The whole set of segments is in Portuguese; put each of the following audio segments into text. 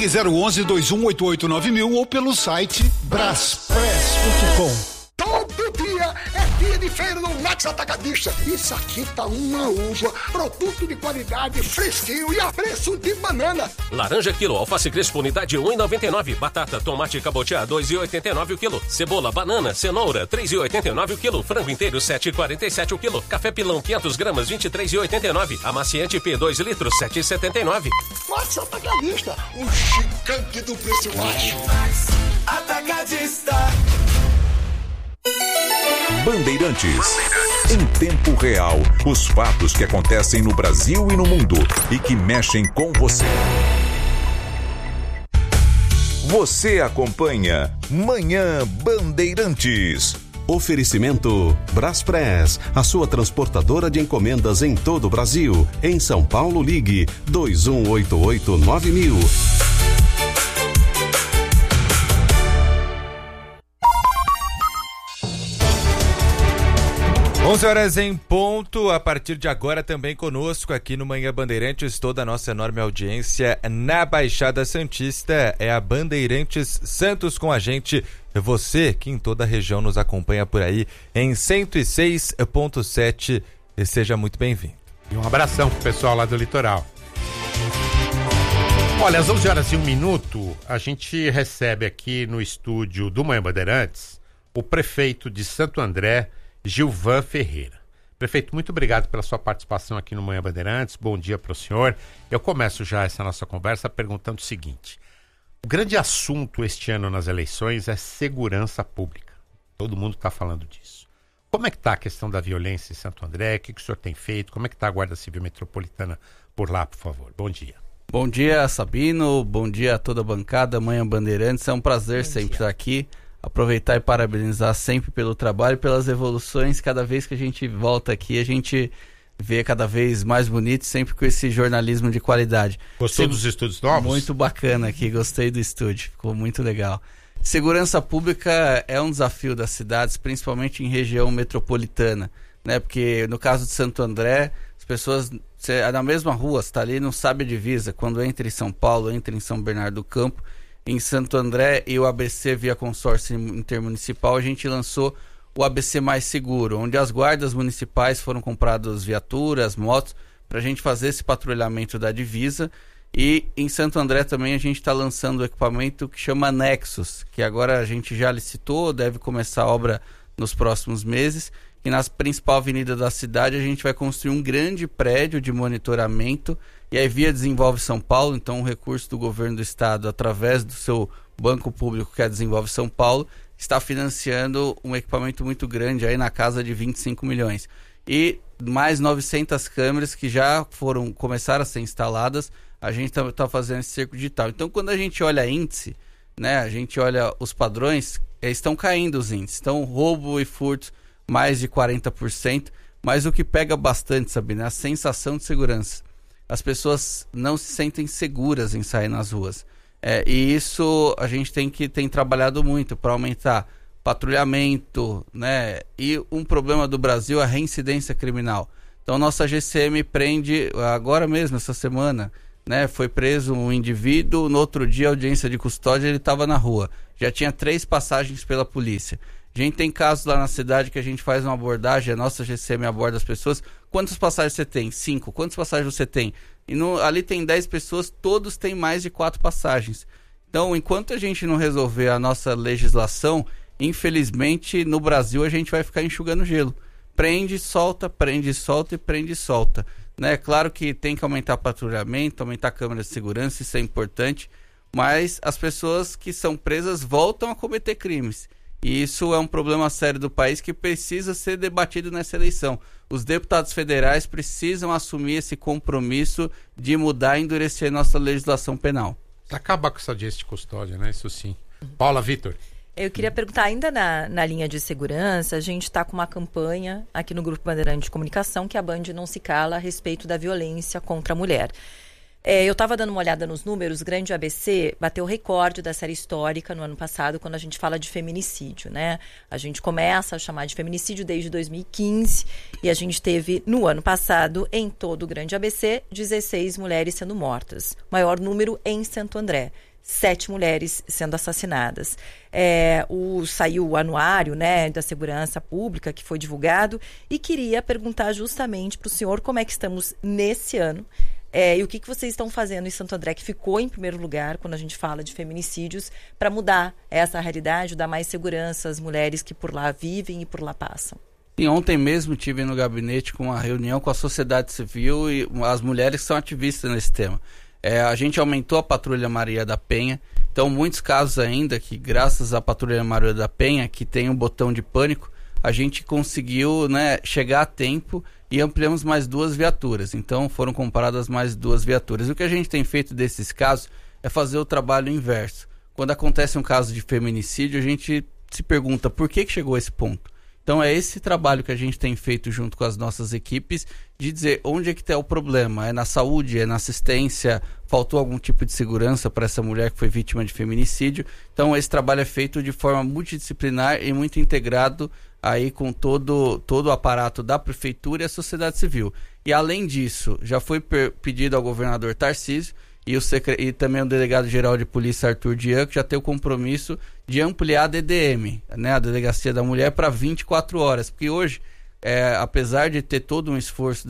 Ligue 011-2188-9000 ou pelo site braspress.com. Todo dia é dia de feira no Max Atacadista. Isso aqui tá uma uva, produto de qualidade, fresquinho e a preço de banana. Laranja quilo, alface crespo unidade 1,99. Batata, tomate cabotiá 2,89 o quilo. Cebola, banana, cenoura 3,89 o quilo. Frango inteiro 7,47 o quilo. Café pilão 500 gramas 23,89. Amaciante P 2 litros 7,79. Max Atacadista, o gigante do preço baixo. Atacadista. Bandeirantes. Em tempo real, os fatos que acontecem no Brasil e no mundo e que mexem com você. Você acompanha Manhã Bandeirantes. Oferecimento Braspress, a sua transportadora de encomendas em todo o Brasil. Em São Paulo, ligue 2188-9000. 11h em ponto, a partir de agora também conosco aqui no Manhã Bandeirantes, toda a nossa enorme audiência na Baixada Santista, é a Bandeirantes Santos com a gente, você que em toda a região nos acompanha por aí em 106.7, seja muito bem-vindo. E um abração pro pessoal lá do litoral. Olha, às 11h01, a gente recebe aqui no estúdio do Manhã Bandeirantes o prefeito de Santo André, Gilvan Ferreira. Prefeito, muito obrigado pela sua participação aqui no Manhã Bandeirantes. Bom dia para o senhor. Eu começo já essa nossa conversa perguntando o seguinte: o grande assunto este ano nas eleições é segurança pública. Todo mundo está falando disso. Como é que está a questão da violência em Santo André? O que o senhor tem feito? Como é que está a Guarda Civil Metropolitana por lá, por favor? Bom dia. Bom dia, Sabino. Bom dia a toda a bancada Manhã Bandeirantes. É um prazer sempre estar aqui. Aproveitar e parabenizar sempre pelo trabalho e pelas evoluções. Cada vez que a gente volta aqui, a gente vê cada vez mais bonito, sempre com esse jornalismo de qualidade. Gostou dos estúdios novos? Muito bacana aqui, gostei do estúdio, ficou muito legal. Segurança pública é um desafio das cidades, principalmente em região metropolitana, né? Porque no caso de Santo André, as pessoas na mesma rua, está ali, não sabe a divisa. Quando entra em São Paulo, entra em São Bernardo do Campo. Em Santo André e o ABC via consórcio intermunicipal, a gente lançou o ABC Mais Seguro, onde as guardas municipais foram compradas viaturas, motos, para a gente fazer esse patrulhamento da divisa. E em Santo André também a gente está lançando o equipamento que chama Nexus, que agora a gente já licitou, deve começar a obra nos próximos meses. E na principal avenida da cidade a gente vai construir um grande prédio de monitoramento. E aí via Desenvolve São Paulo, então um recurso do governo do estado, através do seu banco público, que é Desenvolve São Paulo, está financiando um equipamento muito grande, aí na casa de 25 milhões. E mais 900 câmeras que já começaram a ser instaladas, a gente está fazendo esse cerco digital. Então quando a gente olha índice, né, a gente olha os padrões, estão caindo os índices. Então roubo e furto mais de 40%, mas o que pega bastante, sabe, né, a sensação de segurança. As pessoas não se sentem seguras em sair nas ruas. E isso a gente tem trabalhado muito para aumentar patrulhamento, né? E um problema do Brasil é a reincidência criminal. Então nossa GCM prende, agora mesmo, essa semana, né? Foi preso um indivíduo, no outro dia, audiência de custódia, ele estava na rua. Já tinha 3 passagens pela polícia. A gente tem casos lá na cidade que a gente faz uma abordagem, a nossa GCM aborda as pessoas. Quantas passagens você tem? 5. Quantas passagens você tem? E ali tem 10 pessoas, todos têm mais de 4 passagens. Então, enquanto a gente não resolver a nossa legislação, infelizmente, no Brasil a gente vai ficar enxugando gelo. Prende, solta e prende e solta. Né? Claro que tem que aumentar patrulhamento, aumentar câmeras de segurança, isso é importante. Mas as pessoas que são presas voltam a cometer crimes. E isso é um problema sério do país que precisa ser debatido nessa eleição. Os deputados federais precisam assumir esse compromisso de mudar e endurecer nossa legislação penal. Acabar com essa audiência de custódia, né? Isso sim. Paula Vitor. Eu queria perguntar, ainda na linha de segurança, a gente está com uma campanha aqui no Grupo Bandeirante de Comunicação, que a Band não se cala a respeito da violência contra a mulher. Eu estava dando uma olhada nos números, o Grande ABC bateu o recorde da série histórica no ano passado, quando a gente fala de feminicídio, né? A gente começa a chamar de feminicídio desde 2015 e a gente teve, no ano passado, em todo o Grande ABC, 16 mulheres sendo mortas. Maior número em Santo André. 7 mulheres sendo assassinadas. Saiu o anuário, né, da segurança pública, que foi divulgado, e queria perguntar justamente para o senhor como é que estamos nesse ano, e o que vocês estão fazendo em Santo André, que ficou em primeiro lugar quando a gente fala de feminicídios, para mudar essa realidade, dar mais segurança às mulheres que por lá vivem e por lá passam. Sim, ontem mesmo estive no gabinete com uma reunião com a sociedade civil e as mulheres que são ativistas nesse tema. A gente aumentou a Patrulha Maria da Penha, então muitos casos ainda que graças à Patrulha Maria da Penha, que tem um botão de pânico, a gente conseguiu, né, chegar a tempo e ampliamos mais 2 viaturas. Então foram compradas mais 2 viaturas. O que a gente tem feito desses casos é fazer o trabalho inverso. Quando acontece um caso de feminicídio, a gente se pergunta por que chegou a esse ponto. Então é esse trabalho que a gente tem feito junto com as nossas equipes de dizer onde é que está o problema. É na saúde, é na assistência, faltou algum tipo de segurança para essa mulher que foi vítima de feminicídio. Então esse trabalho é feito de forma multidisciplinar e muito integrado aí com todo o aparato da prefeitura e a sociedade civil. E além disso, já foi pedido ao governador Tarcísio e também o delegado-geral de polícia Arthur Dian, que já tem o compromisso de ampliar a DDM, né, a Delegacia da Mulher, para 24 horas. Porque hoje, apesar de ter todo um esforço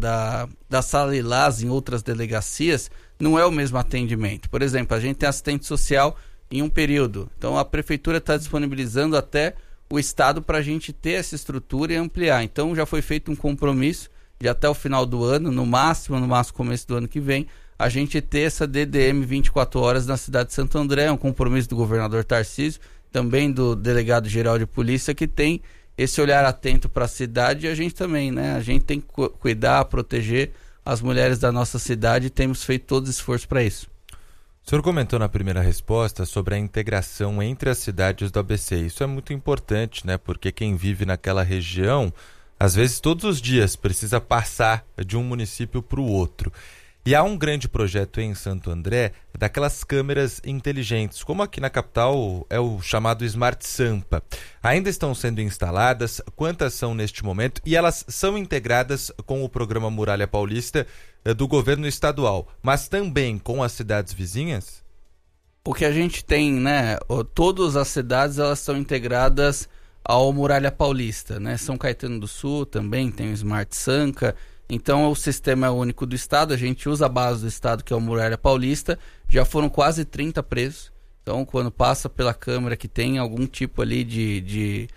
da Sala Lilás em outras delegacias, não é o mesmo atendimento. Por exemplo, a gente tem assistente social em um período. Então a prefeitura está disponibilizando até o Estado para a gente ter essa estrutura e ampliar. Então já foi feito um compromisso de até o final do ano, no máximo começo do ano que vem, a gente ter essa DDM 24 horas na cidade de Santo André, um compromisso do governador Tarcísio, também do delegado-geral de polícia, que tem esse olhar atento para a cidade, e a gente também, né? A gente tem que cuidar, proteger as mulheres da nossa cidade, e temos feito todo o esforço para isso. O senhor comentou na primeira resposta sobre a integração entre as cidades do ABC. Isso é muito importante, né? Porque quem vive naquela região, às vezes todos os dias precisa passar de um município para o outro. E há um grande projeto em Santo André daquelas câmeras inteligentes, como aqui na capital é o chamado Smart Sampa. Ainda estão sendo instaladas, quantas são neste momento? E elas são integradas com o programa Muralha Paulista do governo estadual, mas também com as cidades vizinhas? O que a gente tem, né? Todas as cidades elas são integradas ao Muralha Paulista, né? São Caetano do Sul também tem o Smart Sampa. Então o sistema é único do estado, a gente usa a base do estado, que é o Muralha Paulista. Já foram quase 30 presos. Então quando passa pela Câmara que tem algum tipo ali de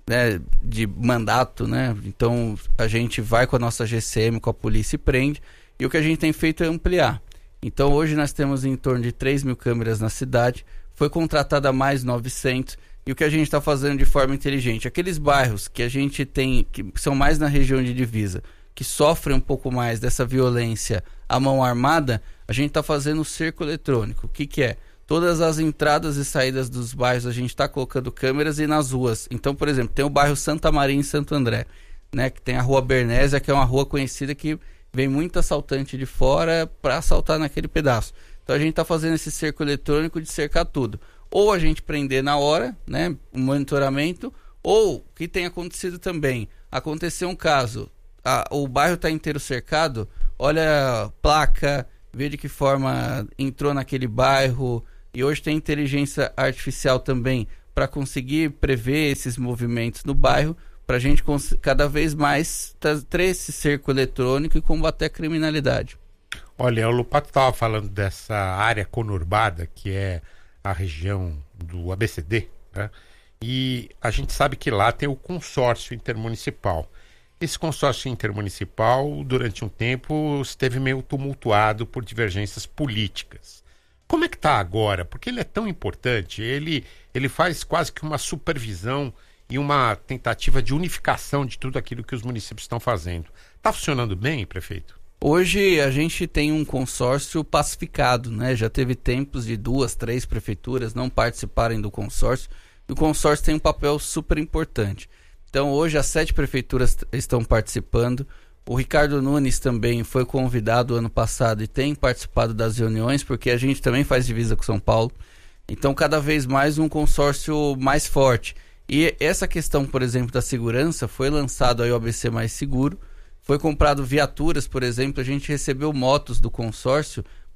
mandato, né? Então a gente vai com a nossa GCM, com a polícia e prende. E o que a gente tem feito é ampliar. Então hoje nós temos em torno de 3 mil câmeras na cidade, foi contratada mais 900. E o que a gente está fazendo de forma inteligente, aqueles bairros que a gente tem, que são mais na região de divisa, que sofrem um pouco mais dessa violência à mão armada, a gente está fazendo o cerco eletrônico. O que é? Todas as entradas e saídas dos bairros a gente está colocando câmeras, e nas ruas. Então, por exemplo, tem o bairro Santa Maria em Santo André, né, que tem a Rua Bernésia, que é uma rua conhecida que vem muito assaltante de fora para assaltar naquele pedaço. Então a gente está fazendo esse cerco eletrônico de cercar tudo. Ou a gente prender na hora, né, um monitoramento, ou o que tem acontecido também, aconteceu um caso, o bairro está inteiro cercado, olha a placa, vê de que forma entrou naquele bairro, e hoje tem inteligência artificial também para conseguir prever esses movimentos no bairro, para a gente cada vez mais ter esse cerco eletrônico e combater a criminalidade. Olha, o Lupato estava falando dessa área conurbada, que é a região do ABCD, né? E a gente sabe que lá tem o consórcio intermunicipal. Esse consórcio intermunicipal, durante um tempo, esteve meio tumultuado por divergências políticas. Como é que está agora? Porque ele é tão importante, ele faz quase que uma supervisão e uma tentativa de unificação de tudo aquilo que os municípios estão fazendo. Está funcionando bem, prefeito? Hoje a gente tem um consórcio pacificado, né? Já teve tempos de 2, 3 prefeituras não participarem do consórcio. E o consórcio tem um papel super importante. Então hoje as 7 prefeituras estão participando. O Ricardo Nunes também foi convidado ano passado e tem participado das reuniões, porque a gente também faz divisa com São Paulo. Então cada vez mais um consórcio mais forte. E essa questão, por exemplo, da segurança, foi lançado aí o ABC Mais Seguro. Foi comprado viaturas, por exemplo, a gente recebeu motos do consórcio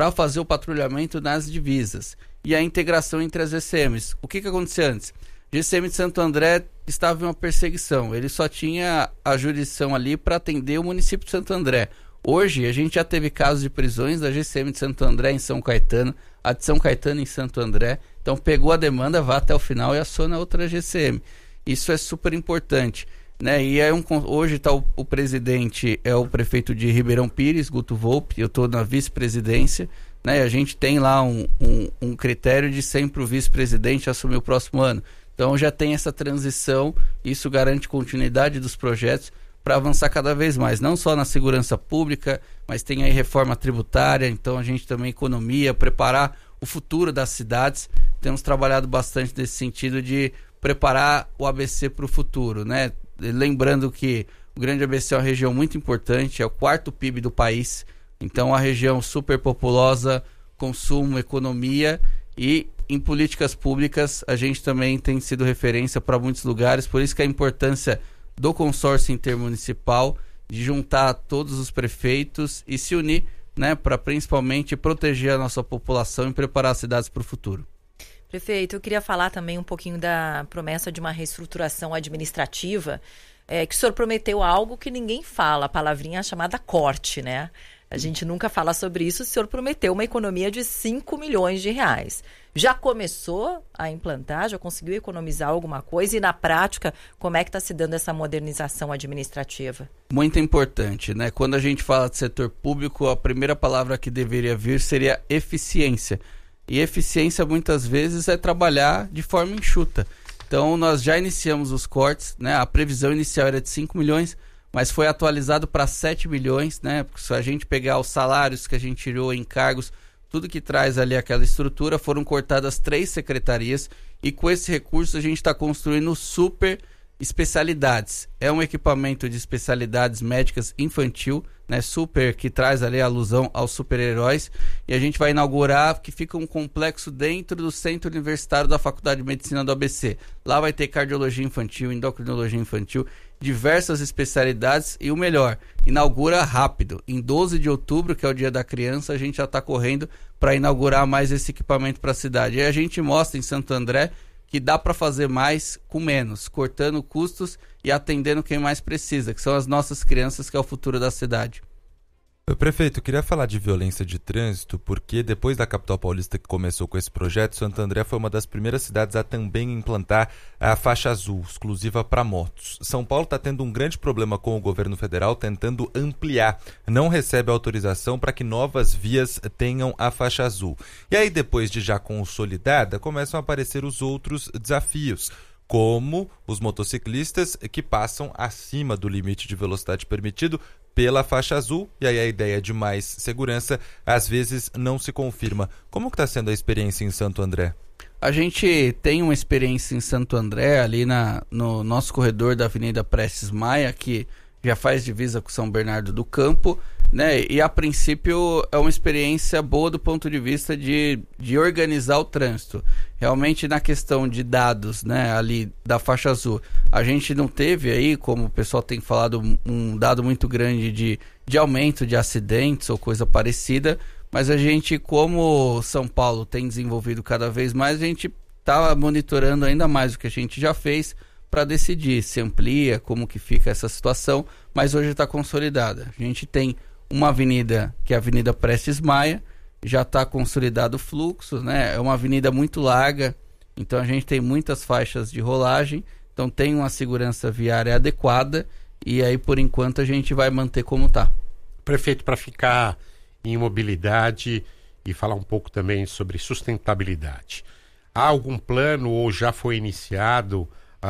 para fazer o patrulhamento nas divisas e a integração entre as GCMs. O que acontecia antes? GCM de Santo André estava em uma perseguição, ele só tinha a jurisdição ali para atender o município de Santo André. Hoje a gente já teve casos de prisões da GCM de Santo André em São Caetano, a de São Caetano em Santo André, então pegou a demanda, vá até o final e aciona outra GCM. Isso é super importante, né? E aí hoje está o presidente, é o prefeito de Ribeirão Pires, Guto Volpi, eu estou na vice-presidência, né? A gente tem lá um critério de sempre o vice-presidente assumir o próximo ano. Então já tem essa transição, isso garante continuidade dos projetos para avançar cada vez mais, não só na segurança pública, mas tem aí reforma tributária, então a gente também economia, preparar o futuro das cidades. Temos trabalhado bastante nesse sentido de preparar o ABC para o futuro, né? Lembrando que o Grande ABC é uma região muito importante, é o 4º PIB do país, então uma região super populosa, consumo, economia, e em políticas públicas a gente também tem sido referência para muitos lugares, por isso que a importância do consórcio intermunicipal, de juntar todos os prefeitos e se unir, né, para principalmente proteger a nossa população e preparar as cidades para o futuro. Prefeito, eu queria falar também um pouquinho da promessa de uma reestruturação administrativa, que o senhor prometeu algo que ninguém fala, a palavrinha chamada corte, né? A gente nunca fala sobre isso. O senhor prometeu uma economia de 5 milhões de reais. Já começou a implantar? Já conseguiu economizar alguma coisa? E na prática, como é que está se dando essa modernização administrativa? Muito importante, né? Quando a gente fala de setor público, a primeira palavra que deveria vir seria eficiência. E eficiência muitas vezes é trabalhar de forma enxuta. Então nós já iniciamos os cortes, né? A previsão inicial era de 5 milhões, mas foi atualizado para 7 milhões, né? Porque se a gente pegar os salários que a gente tirou, encargos, tudo que traz ali aquela estrutura, foram cortadas 3 secretarias e com esse recurso a gente está construindo super especialidades. É um equipamento de especialidades médicas infantil, né? Super, que traz ali a alusão aos super-heróis, e a gente vai inaugurar, que fica um complexo dentro do Centro Universitário da Faculdade de Medicina do ABC. Lá vai ter cardiologia infantil, endocrinologia infantil, diversas especialidades e o melhor, inaugura rápido. Em 12 de outubro, que é o Dia da Criança, a gente já está correndo para inaugurar mais esse equipamento para a cidade. E a gente mostra em Santo André que dá para fazer mais com menos, cortando custos e atendendo quem mais precisa, que são as nossas crianças, que é o futuro da cidade. Prefeito, eu queria falar de violência de trânsito, porque depois da capital paulista que começou com esse projeto, Santo André foi uma das primeiras cidades a também implantar a faixa azul, exclusiva para motos. São Paulo está tendo um grande problema com o governo federal, tentando ampliar. Não recebe autorização para que novas vias tenham a faixa azul. E aí, depois de já consolidada, começam a aparecer os outros desafios, como os motociclistas que passam acima do limite de velocidade permitido pela faixa azul, e aí a ideia de mais segurança às vezes não se confirma. Como que está sendo a experiência em Santo André? A gente tem uma experiência em Santo André, ali no nosso corredor da Avenida Prestes Maia, que já faz divisa com São Bernardo do Campo, né? E a princípio é uma experiência boa do ponto de vista de organizar o trânsito. Realmente na questão de dados, né, ali da faixa azul, a gente não teve aí, como o pessoal tem falado, um dado muito grande de aumento de acidentes ou coisa parecida, mas a gente, como São Paulo tem desenvolvido cada vez mais, a gente está monitorando ainda mais o que a gente já fez para decidir se amplia, como que fica essa situação, mas hoje está consolidada. A gente tem uma avenida, que é a Avenida Prestes Maia, já está consolidado o fluxo, né? É uma avenida muito larga, então a gente tem muitas faixas de rolagem, então tem uma segurança viária adequada, e aí por enquanto a gente vai manter como está. Prefeito, para ficar em mobilidade e falar um pouco também sobre sustentabilidade, há algum plano ou já foi iniciado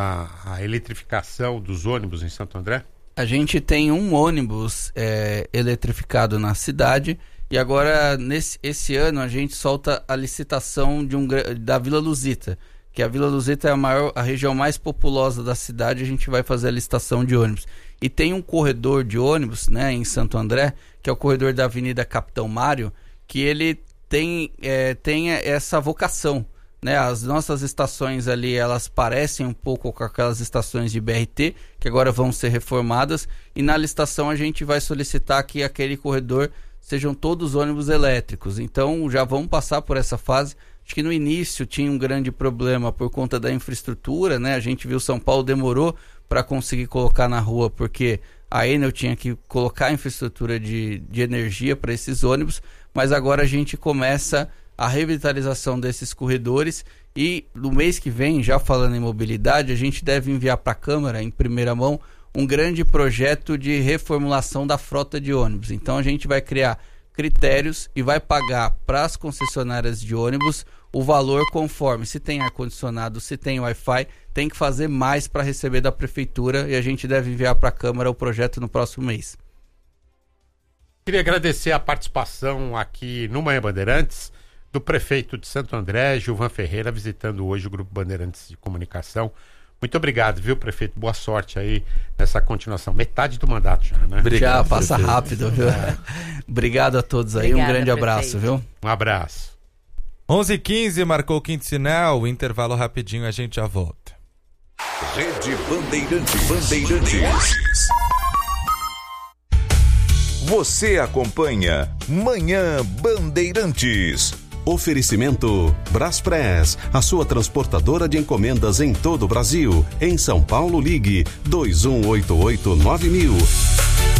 a eletrificação dos ônibus em Santo André? A gente tem um ônibus eletrificado na cidade, e agora esse ano a gente solta a licitação da Vila Luzita, que a Vila Luzita é a região mais populosa da cidade. A gente vai fazer a licitação de ônibus. E tem um corredor de ônibus, né, em Santo André, que é o corredor da Avenida Capitão Mário, que ele tem essa vocação, né? As nossas estações ali, elas parecem um pouco com aquelas estações de BRT, que agora vão ser reformadas, e na licitação a gente vai solicitar que aquele corredor sejam todos ônibus elétricos. Então já vamos passar por essa fase. Acho que no início tinha um grande problema por conta da infraestrutura, né? A gente viu São Paulo demorou para conseguir colocar na rua, porque a Enel tinha que colocar a infraestrutura de energia para esses ônibus, mas agora a gente começa a revitalização desses corredores e no mês que vem, já falando em mobilidade, a gente deve enviar para a Câmara, em primeira mão, um grande projeto de reformulação da frota de ônibus. Então a gente vai criar critérios e vai pagar para as concessionárias de ônibus o valor conforme, se tem ar-condicionado, se tem Wi-Fi, tem que fazer mais para receber da Prefeitura e a gente deve enviar para a Câmara o projeto no próximo mês. Queria agradecer a participação aqui no Manhã Bandeirantes do prefeito de Santo André, Gilvan Ferreira, visitando hoje o Grupo Bandeirantes de Comunicação. Muito obrigado, viu, prefeito? Boa sorte aí nessa continuação. Metade do mandato já, né? Obrigado, já passa prefeito. Rápido, viu? Obrigado a todos aí, um grande abraço, viu? Um abraço. 11h15, marcou o quinto sinal, intervalo rapidinho, a gente já volta. Rede Bandeirantes. Você acompanha Manhã Bandeirantes. Oferecimento Braspress, a sua transportadora de encomendas em todo o Brasil. Em São Paulo, ligue 2188-9000.